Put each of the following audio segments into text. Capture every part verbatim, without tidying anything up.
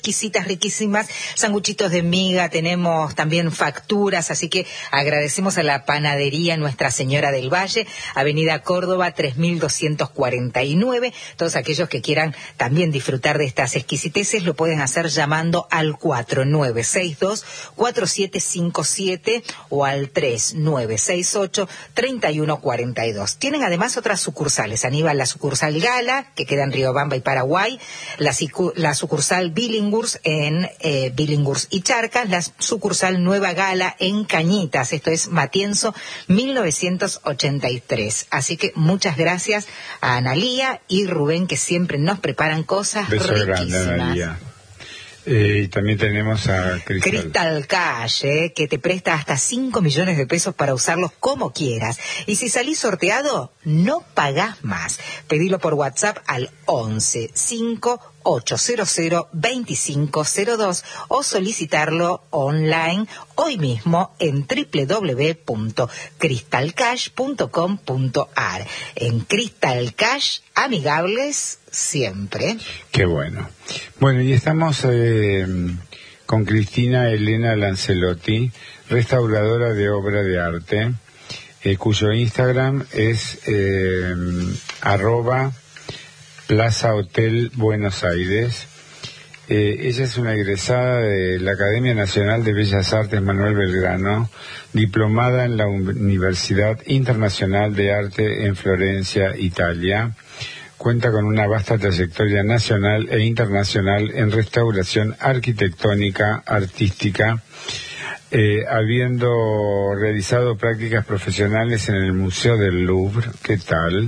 exquisitas, riquísimas, sanguchitos de miga, tenemos también facturas, así que agradecemos a la panadería Nuestra Señora del Valle, Avenida Córdoba tres mil doscientos cuarenta y nueve. Todos aquellos que quieran también disfrutar de estas exquisiteces lo pueden hacer llamando al cuatro nueve seis dos, cuatro siete cinco siete o al tres nueve seis ocho, tres uno cuatro dos. Tienen además otras sucursales. Aníbal, la sucursal Gala, que queda en Riobamba y Paraguay, la, la sucursal Billinghurst en eh, Billinghurst y Charcas, la sucursal Nueva Gala en Cañitas, esto es Matienzo mil novecientos ochenta y tres. Así que muchas gracias a Analía y Rubén, que siempre nos preparan cosas Beso riquísimas. Grande, Analía. Eh, y también tenemos a Cristal. Crystal Cash, eh, que te presta hasta cinco millones de pesos para usarlos como quieras. Y si salís sorteado, no pagás más. Pedilo por WhatsApp al once cinco ocho cero cero veinticinco cero dos o solicitarlo online hoy mismo en doble u doble u doble u punto crystal cash punto com punto a r. En Crystal Cash, amigables siempre. Qué bueno. Bueno, y estamos eh, con Cristina Elena Lancelotti, restauradora de obra de arte, eh, cuyo Instagram es eh, arroba Plaza Hotel Buenos Aires. Eh, ella es una egresada de la Academia Nacional de Bellas Artes Manuel Belgrano, diplomada en la Universidad Internacional de Arte en Florencia, Italia. Cuenta con una vasta trayectoria nacional e internacional en restauración arquitectónica, artística, eh, habiendo realizado prácticas profesionales en el Museo del Louvre. ¿Qué tal?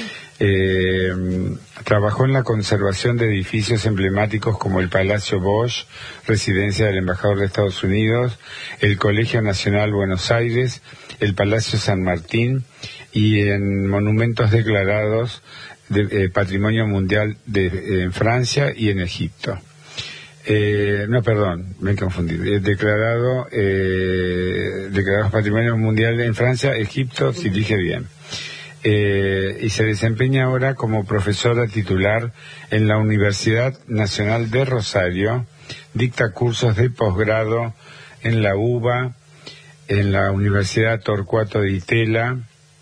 Eh, trabajó en la conservación de edificios emblemáticos como el Palacio Bosch, residencia del embajador de Estados Unidos, el Colegio Nacional Buenos Aires, el Palacio San Martín, y en monumentos declarados de eh, Patrimonio Mundial de, eh, en Francia y en Egipto. Eh, no, perdón, me he confundido. Eh, declarado, eh, declarado Patrimonio Mundial en Francia, Egipto, si dije bien. Eh, y se desempeña ahora como profesora titular en la Universidad Nacional de Rosario, dicta cursos de posgrado en la U B A, en la Universidad Torcuato Di Tella,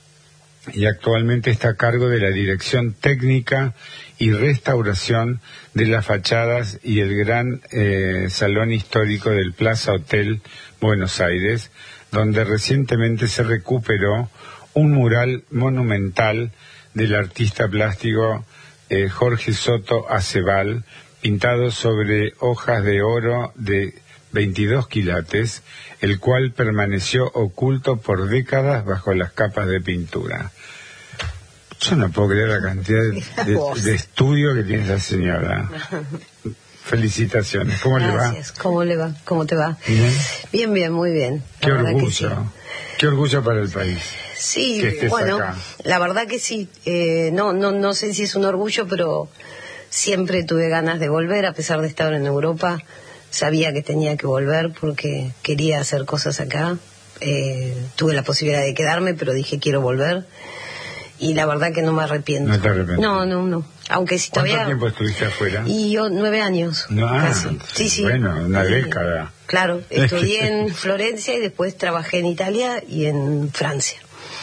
y actualmente está a cargo de la dirección técnica y restauración de las fachadas y el gran eh, salón histórico del Plaza Hotel Buenos Aires, donde recientemente se recuperó un mural monumental del artista plástico eh, Jorge Soto Acebal, pintado sobre hojas de oro de veintidós quilates, el cual permaneció oculto por décadas bajo las capas de pintura. Yo no puedo creer la cantidad de, de, de estudio que tiene esa señora. Felicitaciones. ¿Cómo Gracias. le va? ¿Cómo le va? ¿Cómo te va? Bien. Bien, bien, muy bien. Qué orgullo. Sí. Qué orgullo para el país. Sí, bueno, acá. La verdad que sí. Eh, no, no, no sé si es un orgullo, pero siempre tuve ganas de volver, a pesar de estar en Europa. Sabía que tenía que volver porque quería hacer cosas acá. Eh, tuve la posibilidad de quedarme, pero dije quiero volver. Y la verdad que no me arrepiento. ¿No te arrepientes? No, no, no. Aunque si ¿Cuánto todavía... tiempo estuviste afuera? Y yo nueve años. No, casi. Sí, sí. Bueno, una sí. década. Claro, estudié en Florencia y después trabajé en Italia y en Francia.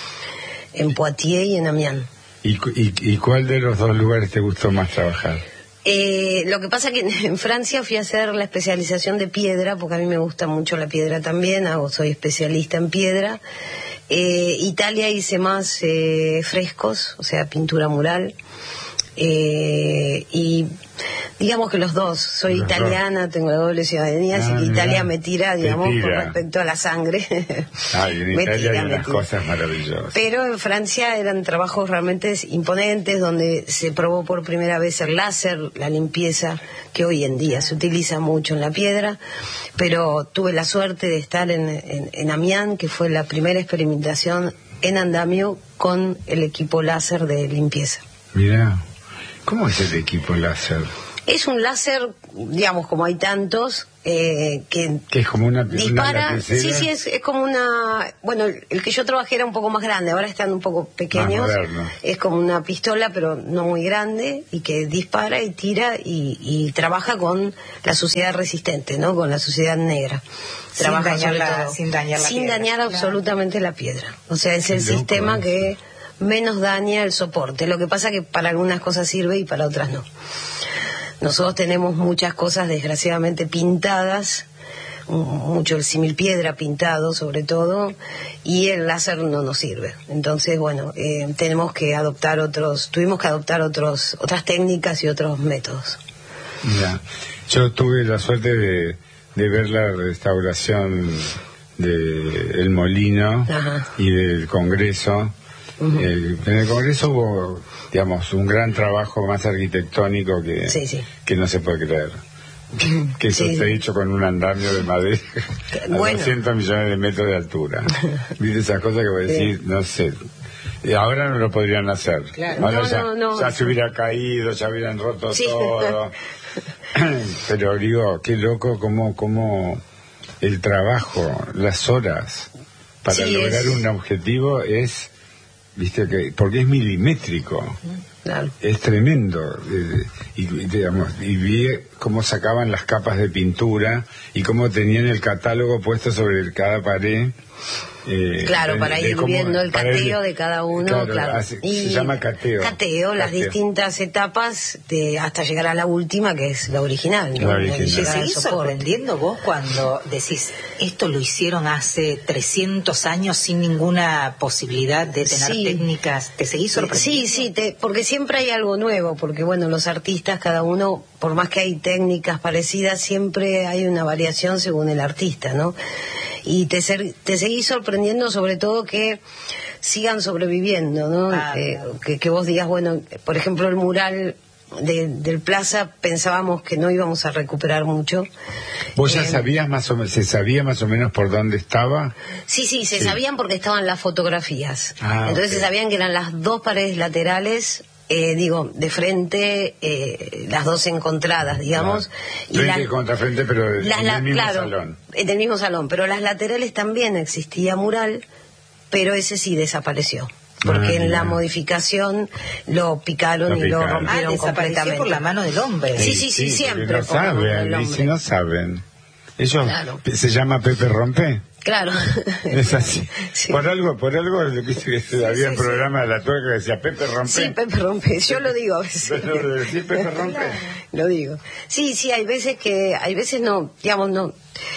En Poitiers y en Amiens. ¿Y, y, ¿Y cuál de los dos lugares te gustó más trabajar? Eh, lo que pasa que en, en Francia fui a hacer la especialización de piedra, porque a mí me gusta mucho la piedra también, hago, soy especialista en piedra. Eh, Italia hice más eh, frescos, o sea, pintura mural. Eh, y digamos que los dos, soy los italiana, dos. Tengo la doble ciudadanía, así ah, que Italia me tira, digamos, tira. Con respecto a la sangre. Ay, en Italia tira, hay unas cosas maravillosas. Pero en Francia eran trabajos realmente imponentes, donde se probó por primera vez el láser, la limpieza, que hoy en día se utiliza mucho en la piedra, pero tuve la suerte de estar en, en, en Amiens, que fue la primera experimentación en andamio con el equipo láser de limpieza. Mirá. ¿Cómo es el equipo láser? Es un láser, digamos, como hay tantos, eh, que, que es como una dispara. Una sí, sí, es, es como una. Bueno, el, el que yo trabajé era un poco más grande, ahora están un poco pequeños. Es como una pistola, pero no muy grande, y que dispara y tira y, y trabaja con la suciedad resistente, ¿no? Con la suciedad negra. Sin Trabaja dañar, sobre la, todo, sin dañar la sin piedra. dañar absolutamente la piedra. O sea, es el Loco, sistema eso. que menos daña el soporte. Lo que pasa que para algunas cosas sirve y para otras no. Nosotros tenemos muchas cosas desgraciadamente pintadas, mucho el símil piedra pintado sobre todo, y el láser no nos sirve. Entonces, bueno, eh, tenemos que adoptar otros, tuvimos que adoptar otros, otras técnicas y otros métodos. Ya. Yo tuve la suerte de, de ver la restauración de El Molino. Ajá. Y del Congreso. Uh-huh. eh, en el Congreso hubo, digamos, un gran trabajo más arquitectónico que, sí, sí. que no se puede creer. Que, que eso sí. Está hecho con un andamio de madera a bueno. doscientos millones de metros de altura. ¿Viste esas cosas que voy a decir? Sí. No sé. Y ahora no lo podrían hacer. Claro. Ahora no, ya, no, no. ya se hubiera caído, ya hubieran roto sí. todo. Pero digo, qué loco cómo, cómo el trabajo, las horas para sí, lograr es... un objetivo es, viste que, porque es milimétrico. Claro. Es tremendo. Eh, y, digamos, y vi cómo sacaban las capas de pintura y cómo tenían el catálogo puesto sobre cada pared. Eh, claro, de, para ir cómo, viendo el cateo ir, de cada uno, claro. claro. Hace, y se llama cateo. Cateo, las cateo. distintas etapas de, hasta llegar a la última, que es la original. ¿no? La original. ¿Te seguís sorprendiendo vos cuando decís, esto lo hicieron hace trescientos años sin ninguna posibilidad de tener sí. técnicas? ¿Te seguís sorprendiendo? Sí, sí, te, porque siempre hay algo nuevo, porque bueno, los artistas, cada uno, por más que hay técnicas parecidas, siempre hay una variación según el artista, ¿no? Y te, ser, te seguís sorprendiendo sobre todo que sigan sobreviviendo, ¿no? Ah, eh, que, que vos digas, bueno, por ejemplo, el mural de, del Plaza pensábamos que no íbamos a recuperar mucho. ¿Vos ya eh, sabías más o menos, se sabía más o menos por dónde estaba? Sí, sí, se sí. sabían porque estaban las fotografías. Ah, Entonces okay. se sabían que eran las dos paredes laterales. Eh, digo, de frente, eh, las dos encontradas, digamos. Ah, y frente y contra frente, pero las, en el mismo claro, salón. En el mismo salón, pero las laterales también existía mural, pero ese sí desapareció. Porque ah, en la modificación lo picaron, lo picaron. y lo rompieron ah, completamente. Por la mano del hombre. Sí, sí, sí, sí siempre. No saben, y si no saben. Ellos, claro. ¿Se llama Pepe Rompe? Claro. Es así. Sí. Por algo, por algo, lo que se sí, había un sí, programa sí. de la tuerca que decía Pepe Rompe. Sí, Pepe Rompe. Yo lo digo a veces. ¿Lo decís Pepe Rompe? Lo digo. Sí, sí, hay veces que, hay veces no, digamos, no.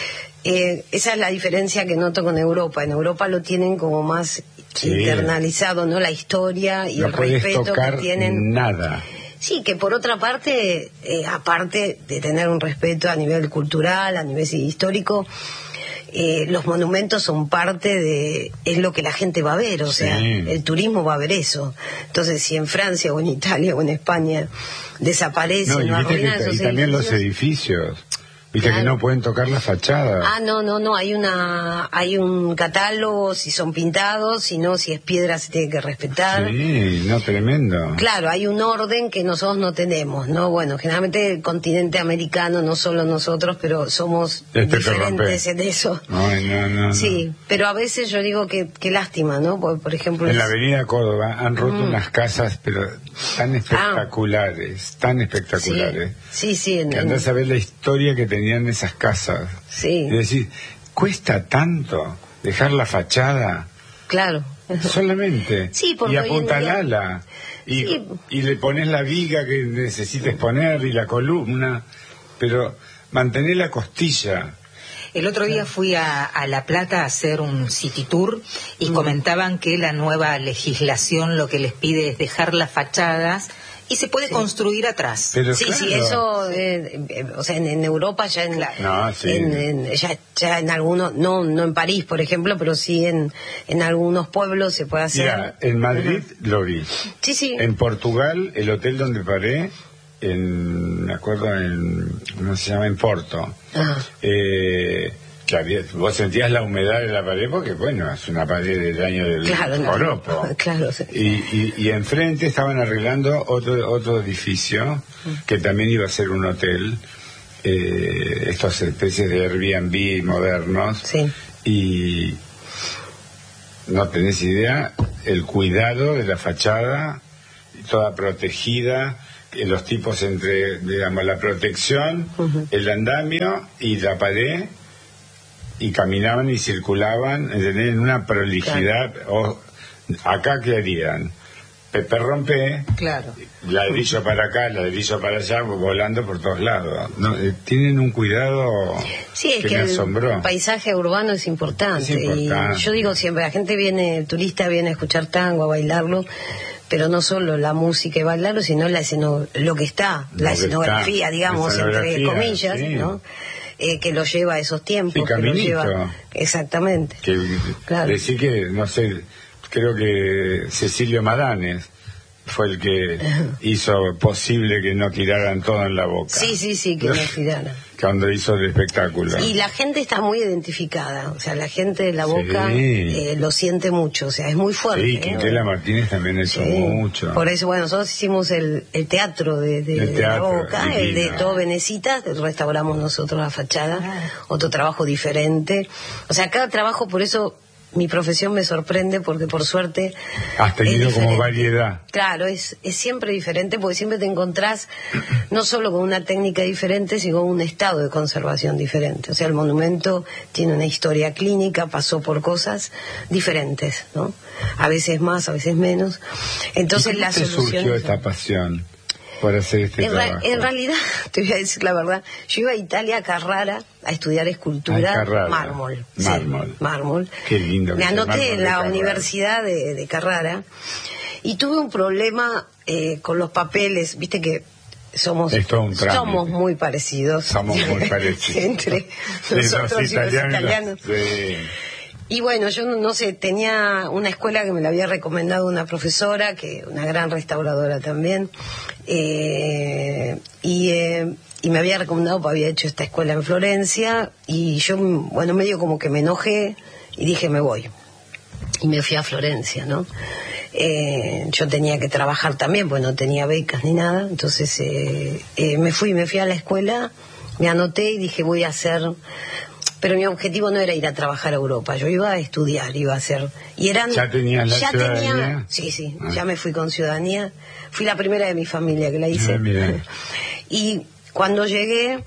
Eh, esa es la diferencia que noto con Europa. En Europa lo tienen como más sí. internalizado, ¿no? La historia y no el respeto tocar que tienen. Nada. Sí, que por otra parte, eh, aparte de tener un respeto a nivel cultural, a nivel histórico, eh, los monumentos son parte de, es lo que la gente va a ver, o sea, sí. el turismo va a ver eso. Entonces, si en Francia o en Italia o en España desaparecen no, o arruinan esos y también edificios, los edificios. Viste claro. que no pueden tocar la fachada. Ah, no, no, no, hay una, hay un catálogo si son pintados, si no, si es piedra se tiene que respetar. Sí, no, tremendo. Claro, hay un orden que nosotros no tenemos, ¿no? Bueno, generalmente el continente americano, no solo nosotros, pero somos este diferentes en eso. Ay, no, no, sí, no. pero a veces yo digo que, que lástima, ¿no? Por, por ejemplo... En es... la avenida Córdoba han roto mm. unas casas, pero tan espectaculares, ah. tan espectaculares. Sí, sí, sí. En, que andás a ver la historia que tenían esas casas. Sí. Es decir, cuesta tanto dejar la fachada. Claro. Solamente. Sí, porque y apuntalala. Y, sí. y le pones la viga que necesites poner y la columna. Pero mantener la costilla. El otro día fui a, a La Plata a hacer un city tour y mm. comentaban que la nueva legislación lo que les pide es dejar las fachadas y se puede sí. construir atrás. Pero sí, claro. sí, eso, eh, eh, o sea, en, en Europa ya en, no, sí. en, en ya, ya en algunos, no no en París, por ejemplo, pero sí en, en algunos pueblos se puede hacer. Mira, en Madrid uh-huh. lo vi. Sí, sí. En Portugal, el hotel donde paré, en, me acuerdo, en, ¿cómo se llama? En Porto. Ajá. Eh, Que había, vos sentías la humedad de la pared porque, bueno, es una pared del año del claro, joropo. No, claro, sí. y, y, y enfrente estaban arreglando otro otro edificio que también iba a ser un hotel, eh, estas especies de Airbnb modernos. Sí. Y no tenés idea el cuidado de la fachada, toda protegida, los tipos entre, digamos, la protección, uh-huh. el andamio y la pared, y caminaban y circulaban, ¿entendés? En una prolijidad. Claro. O, acá, ¿qué harían? Pepe rompe, claro. ladrillo para acá, ladrillo para allá, volando por todos lados. No, eh, tienen un cuidado sí, es que, que me el asombró. Paisaje urbano es importante, es importante. Y yo digo siempre, la gente viene, el turista viene a escuchar tango, a bailarlo, pero no solo la música y bailarlo, sino la esceno, lo que está, lo la escenografía, está, digamos, escenografía, entre comillas, sí. ¿no? Eh, que lo lleva a esos tiempos. Sí, caminito. Que lo lleva, exactamente. Que, claro. Decir que, no sé, creo que Cecilio Madanes fue el que hizo posible que no tiraran todo en la boca. Sí, sí, sí, que no tiraran. Cuando hizo el espectáculo. Y la gente está muy identificada, o sea, la gente de la boca sí. eh, lo siente mucho, o sea, es muy fuerte. Sí, Quintela ¿eh? Martínez también hizo sí. mucho. Por eso, bueno, nosotros hicimos el, el teatro de, de, el teatro, de la boca, divino. El de Todo Venecita, restauramos nosotros la fachada, ah. otro trabajo diferente. O sea, cada trabajo, por eso mi profesión me sorprende, porque por suerte has tenido como variedad. Claro, es, es siempre diferente, porque siempre te encontrás no solo con una técnica diferente, sino con un estado de conservación diferente. O sea, el monumento tiene una historia clínica, pasó por cosas diferentes, ¿no? A veces más, a veces menos. Entonces, la solución surgió esta pasión por hacer este en trabajo? Ra- en realidad, te voy a decir la verdad, yo iba a Italia, a Carrara, a estudiar escultura, mármol. Mármol. Sí, mármol. Qué lindo. Me anoté en la Universidad de, de Carrara y tuve un problema eh, con los papeles, viste que somos somos muy parecidos. Somos muy parecidos. Entre nosotros los italianos, y los italianos. Sí. Y bueno, yo no, no sé, tenía una escuela que me la había recomendado una profesora, que una gran restauradora también, eh, y, eh, y me había recomendado, porque había hecho esta escuela en Florencia, y yo, bueno, medio como que me enojé y dije, me voy. Y me fui a Florencia, ¿no? Eh, yo tenía que trabajar también, pues no tenía becas ni nada, entonces eh, eh, me fui, me fui a la escuela, me anoté y dije, voy a hacer... Pero mi objetivo no era ir a trabajar a Europa, yo iba a estudiar, iba a hacer... Y eran, ¿Ya tenías la ya ciudadanía? Tenía, sí, sí, ah. ya me fui con ciudadanía. Fui la primera de mi familia que la hice. Ah, y cuando llegué,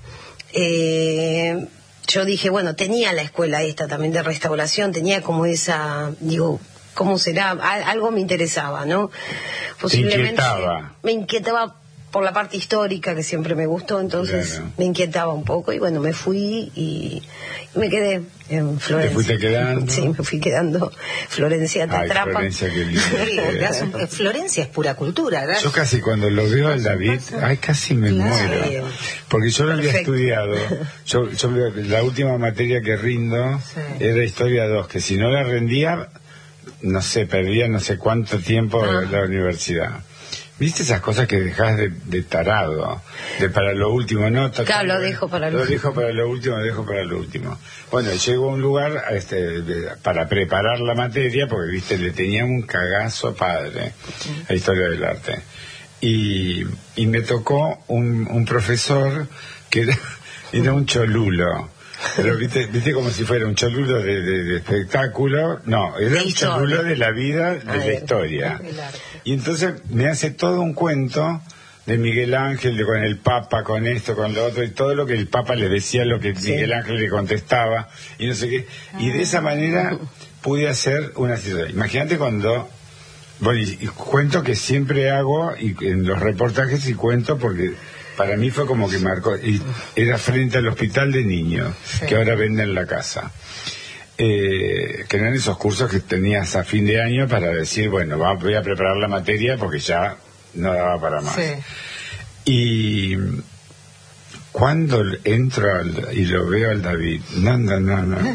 eh, yo dije, bueno, tenía la escuela esta también de restauración, tenía como esa, digo, ¿cómo será? Algo me interesaba, ¿no? Posiblemente. ¿Te inquietaba? Me inquietaba por la parte histórica, que siempre me gustó, entonces claro. me inquietaba un poco, y bueno, me fui y me quedé en Florencia. ¿Te fuiste quedando? Sí, me fui quedando. Florencia te Ay, atrapa. Florencia, qué lindo. Florencia es pura cultura, ¿verdad? Yo casi cuando lo veo al David, ay, casi me claro. muero. Porque yo lo había estudiado. Yo, yo la última materia que rindo sí. era Historia dos, que si no la rendía, no sé, perdía no sé cuánto tiempo ah. en la universidad. ¿Viste esas cosas que dejás de, de tarado? De para lo último, ¿no? Claro, lo dejo para lo, lo último. Lo dejo para lo último, lo dejo para lo último. Bueno, llego a un lugar este, de, para preparar la materia, porque, viste, le tenía un cagazo padre sí. a Historia del Arte. Y, y me tocó un, un profesor que era, era un cholulo. Pero viste, viste como si fuera un cholulo de, de, de espectáculo. No, era un cholulo de la vida, de la historia. Y entonces me hace todo un cuento de Miguel Ángel, de con el Papa, con esto, con lo otro, y todo lo que el Papa le decía, lo que sí. Miguel Ángel le contestaba, y no sé qué. Y de esa manera pude hacer una situación. Imagínate cuando... Bueno, y, y cuento que siempre hago, y en los reportajes y cuento porque... Para mí fue como que marcó, y era frente al hospital de niños, sí. que ahora venden la casa. Eh, que eran esos cursos que tenías a fin de año para decir, bueno, va, voy a preparar la materia porque ya no daba para más. Sí. Y cuando entro al, y lo veo al David, no, no, no, no.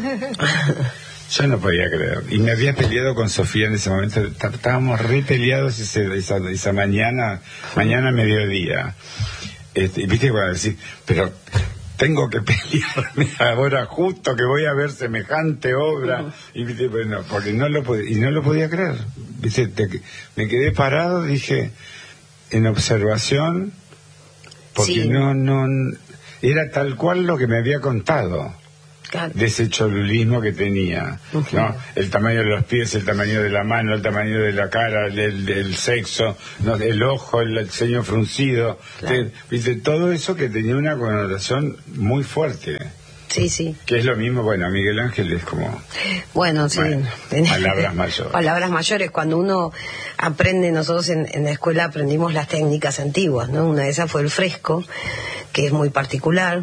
Yo no podía creer. Y me había peleado con Sofía en ese momento. Estábamos re peleados ese, esa, esa mañana, mañana mediodía. Este, viste, para decir, pero tengo que pelearme ahora justo que voy a ver semejante obra. Uh-huh. Y bueno, porque no lo podía, y no lo podía creer. ¿Viste? Te, me quedé parado, dije, en observación, porque sí. no, no, era tal cual lo que me había contado. Claro. De ese cholulismo que tenía, uh-huh. ¿no? El tamaño de los pies, el tamaño de la mano, el tamaño de la cara, el, el, el sexo, ¿no? El ojo, el, el ceño fruncido, claro. Te, ¿viste? Todo eso que tenía una connotación muy fuerte. Sí, sí. Que es lo mismo, bueno, Miguel Ángel es como... Bueno, sí. Bueno, palabras mayores. Palabras mayores. Cuando uno aprende, nosotros en, en la escuela aprendimos las técnicas antiguas, ¿no? Una de esas fue el fresco, que es muy particular.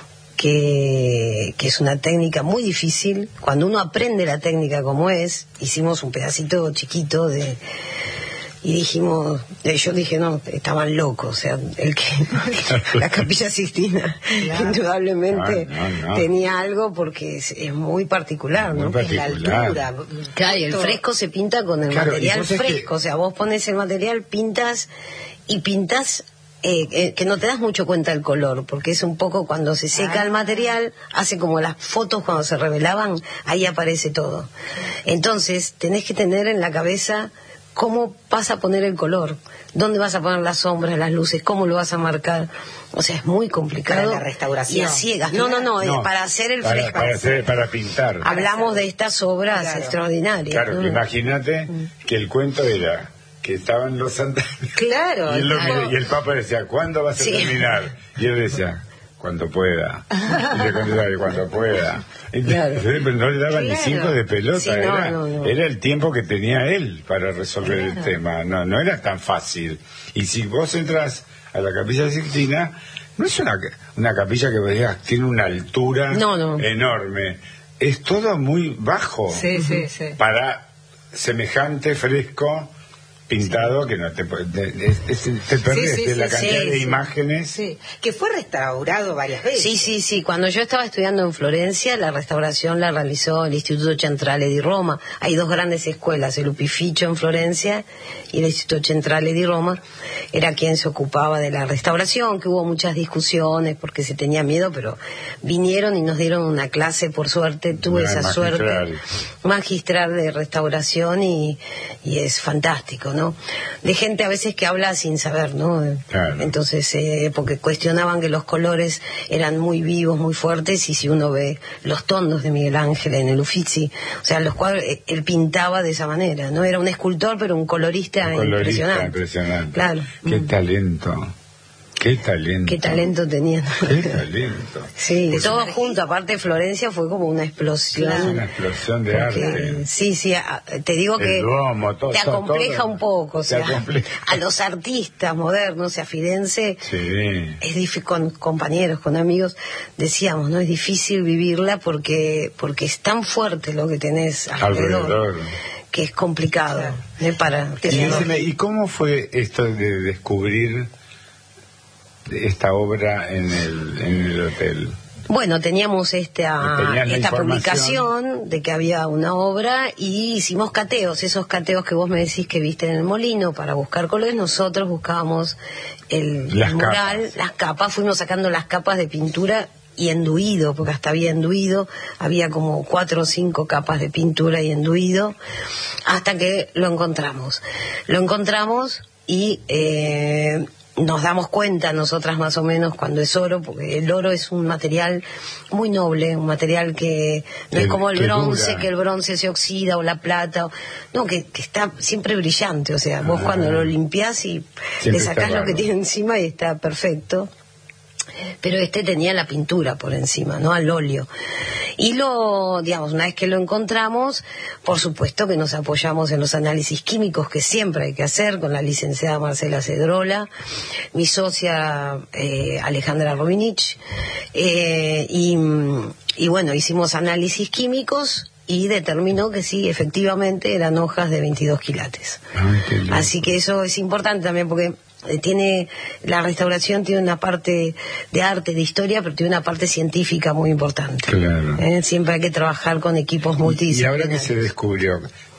Que, que es una técnica muy difícil. Cuando uno aprende la técnica como es, hicimos un pedacito chiquito de y dijimos, yo dije, no, estaban locos, o sea, el que la Capilla Sixtina claro. indudablemente no, no, no. tenía algo porque es, es muy particular, muy ¿no? particular. La altura. Claro, y el fresco se pinta con el claro, material fresco, que... o sea, vos pones el material, pintas y pintas Eh, eh, que no te das mucho cuenta del color, porque es un poco cuando se seca ah. el material, hace como las fotos cuando se revelaban, ahí aparece todo. Entonces, tenés que tener en la cabeza cómo vas a poner el color, dónde vas a poner las sombras, las luces, cómo lo vas a marcar. O sea, es muy complicado. Para la restauración. Y a ciegas. No, no, no, no para hacer el para, fresco. Para, hacer, para pintar. Hablamos de estas obras claro. extraordinarias. Claro, ¿no? Imagínate mm. que el cuento era... que estaban los santos claro, y, claro. y el Papa decía, ¿cuándo vas a sí. terminar? Y él decía, cuando pueda. Y le contestaba, cuando pueda. Y claro. No le daban claro. ni cinco de pelota, sí, no, era, no, no. era el tiempo que tenía él para resolver claro. el tema, no, no era tan fácil. Y si vos entras a la Capilla Sixtina, no es una, una capilla que veas, tiene una altura no, no. enorme, es todo muy bajo sí, sí, sí. para semejante fresco pintado sí. que no te te, te perdés sí, sí, de la sí, cantidad sí, de sí. imágenes sí. que fue restaurado varias veces. Sí, sí, sí. Cuando yo estaba estudiando en Florencia, la restauración la realizó el Istituto Centrale di Roma. Hay dos grandes escuelas, el Upificio en Florencia y el Istituto Centrale di Roma. Era quien se ocupaba de la restauración, que hubo muchas discusiones porque se tenía miedo, pero vinieron y nos dieron una clase, por suerte, tuve esa magistral. suerte magistral de restauración y, y es fantástico, ¿no? ¿no? De gente a veces que habla sin saber, ¿no? Claro. Entonces, eh, porque cuestionaban que los colores eran muy vivos, muy fuertes, y si uno ve los tondos de Miguel Ángel en el Uffizi, o sea, los cuadros, él pintaba de esa manera, ¿no? Era un escultor, pero un colorista, un colorista impresionante. impresionante. Claro. Qué mm. talento. Qué talento. Qué talento tenía. Qué talento. Sí, es todo junto. Aparte, Florencia fue como una explosión. Es una explosión de porque, arte. Sí, sí, te digo el que Duomo, todo, te acompleja todo, un poco. O sea, a los artistas modernos, o sea, Firenze, sí. es difícil, con compañeros, con amigos, decíamos, ¿no? Es difícil vivirla porque porque es tan fuerte lo que tenés alrededor. alrededor. Que es complicado. ¿eh? Para y, díseme, ¿y cómo fue esto de descubrir esta obra en el, en el hotel? Bueno, teníamos esta, esta publicación de que había una obra y hicimos cateos, esos cateos que vos me decís que viste en el molino para buscar colores. Nosotros buscábamos el, el mural, capas. las capas, fuimos sacando las capas de pintura y enduido, porque hasta había enduido, había como cuatro o cinco capas de pintura y enduido, hasta que lo encontramos. Lo encontramos y eh, nos damos cuenta nosotras más o menos cuando es oro, porque el oro es un material muy noble, un material que no que, es como el bronce, dura. que el bronce se oxida, o la plata, o, no, que, que está siempre brillante, o sea, vos ah, cuando lo limpiás y le sacás lo que tiene encima y está perfecto. Pero este tenía la pintura por encima, ¿no? Al óleo. Y lo, digamos, una vez que lo encontramos, por supuesto que nos apoyamos en los análisis químicos que siempre hay que hacer, con la licenciada Marcela Cedrola, mi socia eh, Alejandra Robinich, eh, y, y bueno, hicimos análisis químicos y determinó que sí, efectivamente eran hojas de veintidós quilates. Ay, así que eso es importante también, porque tiene la restauración tiene una parte de arte, de historia, pero tiene una parte científica muy importante. Claro. ¿Eh? Siempre hay que trabajar con equipos multidisciplinarios. Y ahora que se descubrió,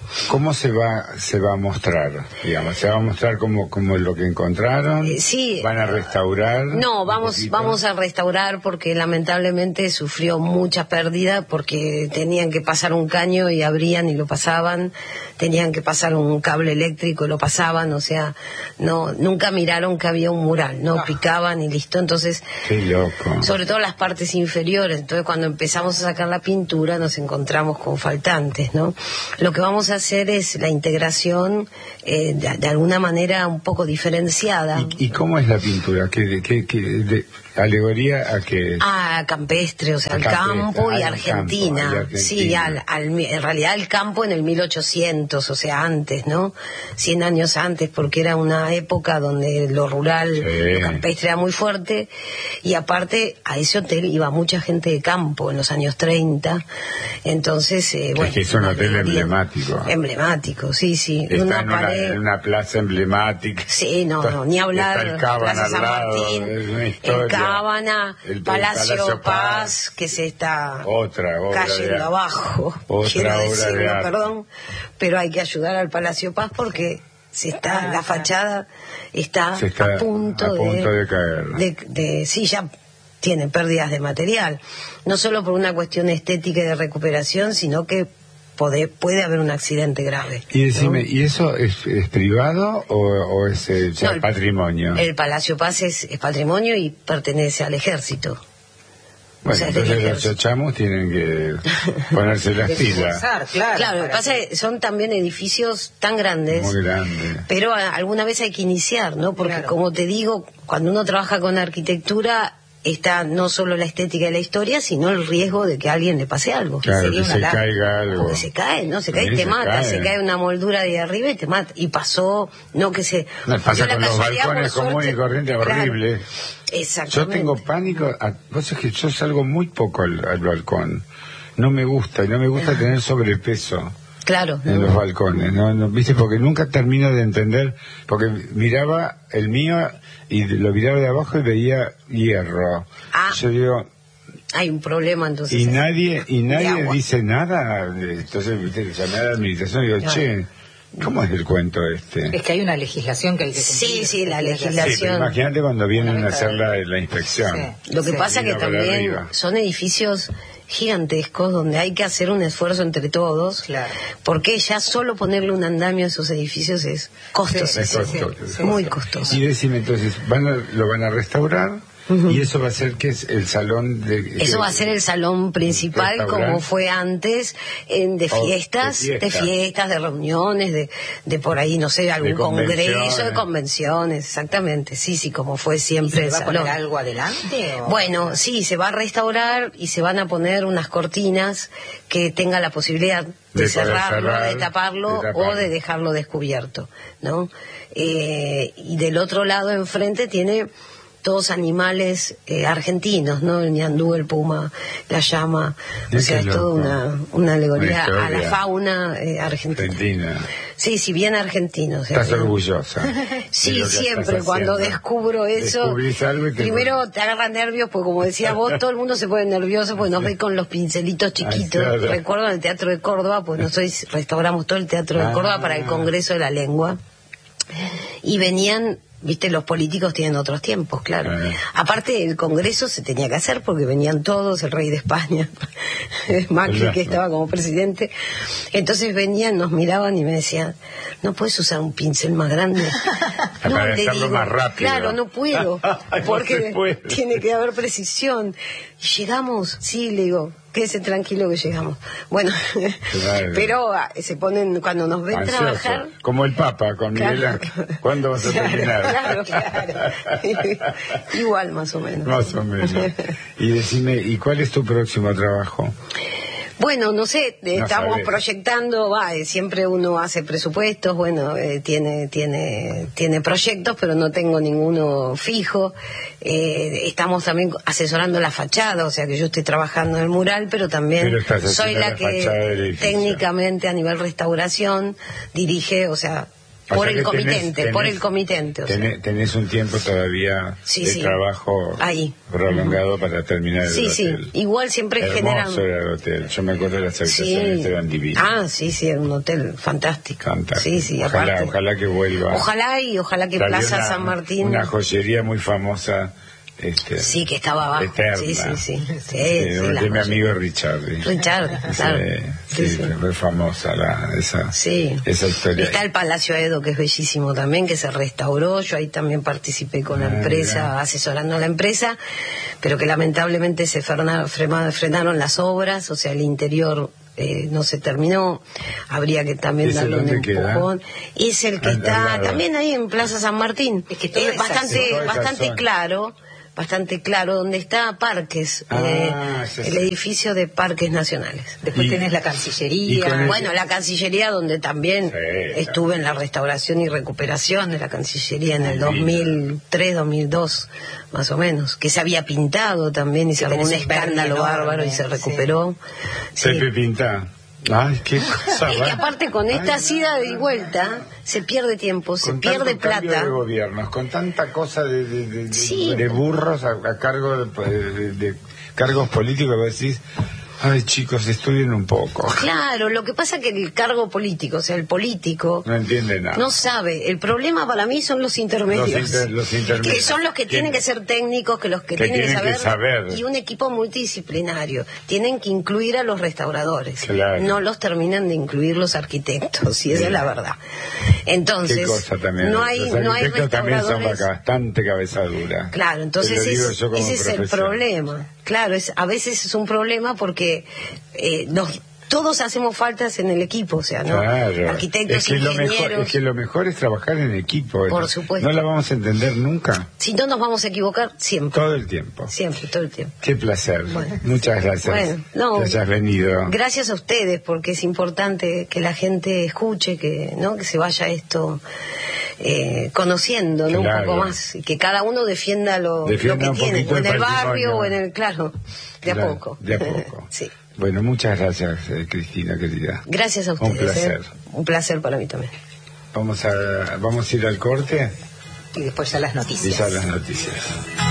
¿Cómo se va se va a mostrar? Digamos, ¿se va a mostrar como, como lo que encontraron? Eh, sí. ¿Van a restaurar? No, vamos vamos a restaurar porque lamentablemente sufrió mucha pérdida porque tenían que pasar un caño y abrían y lo pasaban, tenían que pasar un cable eléctrico y lo pasaban, o sea, no nunca miraron que había un mural, no, ah. picaban y listo, entonces... Qué loco. Sobre todo las partes inferiores, entonces cuando empezamos a sacar la pintura nos encontramos con faltantes, ¿no? Lo que vamos a hacer es la integración eh, de, de alguna manera un poco diferenciada. ¿Y, y cómo es la pintura? ¿Qué, qué, qué de, alegoría a qué? Ah, campestre, o sea, al campo y Argentina. Campo, Argentina. Sí, al, al, en realidad el campo en el mil ochocientos, o sea, antes, ¿no? Cien años antes, porque era una época donde lo rural, sí. lo campestre era muy fuerte, y aparte a ese hotel iba mucha gente de campo en los años treinta, entonces, eh, bueno... Es que es un hotel emblemático. Emblemático, sí, sí. Está una en, pared... una, en una plaza emblemática. Sí, no, no, ni hablar. Está el Cábana Plaza San al lado, Martín, el Cábana, el Palacio, Palacio Paz, Paz, que se está otra, otra cayendo de, abajo, otra quiero obra decirlo, de perdón, pero hay que ayudar al Palacio Paz porque se está, ah, la fachada está, se está a punto, a punto de, de caer. De, de, sí, ya tiene pérdidas de material, no solo por una cuestión estética y de recuperación, sino que puede, puede haber un accidente grave. Y decime, ¿no? ¿Y eso es, es privado o, o es eh, no, el, patrimonio? El Palacio Paz es, es patrimonio y pertenece al ejército. Bueno, o sea, entonces los chachamos tienen que ponerse las pilas. Claro, claro, lo que pasa es que son también edificios tan grandes. Muy grandes. Pero a, alguna vez hay que iniciar, ¿no? Porque claro. como te digo, cuando uno trabaja con arquitectura, está no solo la estética y la historia, sino el riesgo de que a alguien le pase algo. Claro, sería que una se la... caiga algo. Porque se cae, ¿no? Se cae y te se mata. Cae. Se cae una moldura de arriba y te mata. Y pasó, no que se... No, pasa con los balcones comunes y corrientes, horrible. Claro. Exactamente. Yo tengo pánico, a, vos sabés que yo salgo muy poco al, al balcón, no me gusta, y no me gusta tener sobrepeso. Claro. En no. los balcones, ¿no? no ¿Viste? Porque nunca termino de entender, porque miraba el mío y lo miraba de abajo y veía hierro. Ah. Yo digo... Hay un problema entonces. Y nadie, y nadie dice nada, entonces ¿viste? Llamé a la administración y digo, no. che... ¿Cómo es el cuento este? Es que hay una legislación que hay que cumplir. Sí, sí, la legislación. Sí, imagínate cuando vienen a hacer la, la inspección. Sí. Lo que sí. pasa que también son edificios gigantescos donde hay que hacer un esfuerzo entre todos, claro. porque ya solo ponerle un andamio a esos edificios es costoso, sí, es costoso, sí, muy costoso. Y decime entonces, ¿van a, ¿lo van a restaurar? Uh-huh. Y eso va a ser que es el salón de... Eso va a ser el salón principal como fue antes, en, de, fiestas, oh, de fiestas, de fiestas, de reuniones, de, de por ahí, no sé, algún congreso, de convenciones, exactamente, sí, sí, como fue siempre el salón. ¿Se va a poner algo adelante? O... Bueno, sí, se va a restaurar y se van a poner unas cortinas que tenga la posibilidad de, de cerrarlo, cerrar, de, taparlo, de taparlo o de dejarlo descubierto, ¿no? Eh, y del otro lado enfrente tiene... todos animales eh, argentinos, ¿no? El ñandú, el puma, la llama, o sea, es toda una, una alegoría una a la fauna eh, argentina. Argentina. Sí, sí, bien argentino. O sea, estás bien... orgullosa. Sí, siempre, cuando descubro eso, te primero te... te agarra nervios, porque como decía vos, todo el mundo se pone nervioso, porque nos ve con los pincelitos chiquitos. Ay, claro. Recuerdo en el Teatro de Córdoba, pues nosotros restauramos todo el Teatro de Córdoba ah, para el Congreso de la Lengua, y venían... Viste, los políticos tienen otros tiempos, claro. Eh. Aparte, el Congreso se tenía que hacer porque venían todos, el rey de España, Macri, que estaba como presidente. Entonces venían, nos miraban y me decían, ¿no puedes usar un pincel más grande? No, para le hacerlo digo, más rápido. Claro, no puedo, porque no tiene que haber precisión. Y llegamos, sí, le digo, quédese tranquilo que llegamos. Bueno, claro. Pero se ponen, cuando nos ven ansioso. Trabajar... Como el Papa con Miguel claro. Ángel. ¿Cuándo vas a claro, terminar? Claro, claro. Igual, más o menos. Más o menos. Y decime, ¿y cuál es tu próximo trabajo? Bueno, no sé, eh, no estamos sabes. proyectando, va, eh, siempre uno hace presupuestos, bueno, eh, tiene tiene tiene proyectos, pero no tengo ninguno fijo. Eh, estamos también asesorando la fachada, o sea que yo estoy trabajando en el mural, pero también pero soy la, la que técnicamente a nivel restauración dirige, o sea, Por el que comitente, tenés, por tenés, el comitente. O tenés, sea. tenés un tiempo todavía Sí, de sí. trabajo Ahí. prolongado uh-huh. para terminar el sí, hotel. Sí, igual siempre Hermoso generan... era el hotel, yo me acuerdo de las habitaciones, sí. eran divinas. Ah, sí, sí, era un hotel fantástico. Fantástico. Sí, sí, ojalá, aparte. ojalá que vuelva. Ojalá y ojalá que Salió Plaza una, San Martín... Una joyería muy famosa. Este, sí, que estaba abajo. Eterna. Sí, sí, sí. sí, sí, sí, sí de mi amigo Richard. Richard, claro. Sí, sí, sí, fue famosa la, esa, sí. esa historia. Está el Palacio Edo, que es bellísimo también, que se restauró. Yo ahí también participé con la ah, empresa, mira. asesorando a la empresa, pero que lamentablemente se frenaron, frenaron las obras, o sea, el interior... Eh, no se terminó, habría que también darle un empujón. Queda? Es el que al, está al también ahí en Plaza San Martín. Es que es bastante, esa, bastante claro, bastante claro, donde está Parques, ah, eh, el edificio de Parques Nacionales. Después y, tenés la Cancillería. Bueno, la Cancillería, donde también sí, estuve en la restauración y recuperación de la Cancillería en el dos mil tres, dos mil dos, más o menos, que se había pintado también y se armó un escándalo enorme, bárbaro y se recuperó. Sí. Pepe Pinta. Ay, qué cosa. Es que aparte con esta Ay, ida y vuelta se pierde tiempo, se pierde plata. De gobiernos, con tanta cosa de, de, de, sí. de burros a, a cargo de, de, de cargos políticos, vos decís, ay chicos, estudien un poco. Claro, lo que pasa es que el cargo político, o sea, el político... No entiende nada. No sabe. El problema para mí son los intermedios. Los, inter, los intermedios. Que son los que tienen que ser técnicos, que los que, que tienen, tienen que, saber, que saber. Y un equipo multidisciplinario. Tienen que incluir a los restauradores. Claro. No los terminan de incluir los arquitectos, y esa sí. es la verdad. Entonces, ¿Qué cosa también? no hay, los no hay arquitectos también son restauradores... bastante cabeza dura. Claro, entonces es, ese es el problema. Claro, es, a veces es un problema porque eh, nos, todos hacemos faltas en el equipo, o sea, ¿no? Claro. Arquitectos, es que ingenieros... Lo mejor, es que lo mejor es trabajar en equipo. Por supuesto. No la vamos a entender nunca. Si no nos vamos a equivocar, siempre. Todo el tiempo. Siempre, todo el tiempo. Qué placer. Bueno. Muchas gracias. Bueno, no, que hayas venido. Gracias a ustedes, porque es importante que la gente escuche, que, ¿no? que se vaya esto... Eh, conociendo, ¿no? Claro. Un poco más, y que cada uno defienda lo, defienda lo que tiene, o en el, el barrio o en el, claro, de claro, a poco. De a poco. Sí. Bueno, muchas gracias, eh, Cristina, querida. Gracias a ustedes. Un placer. Eh. Un placer para mí también. Vamos a, vamos a ir al corte. Y después ya las noticias. Y ya las noticias.